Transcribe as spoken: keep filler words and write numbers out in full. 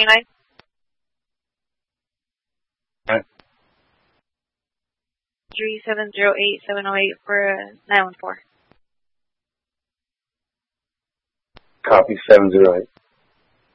three nine. Alright. three seven zero eight seven zero eight for nine one four. Copy seven zero eight.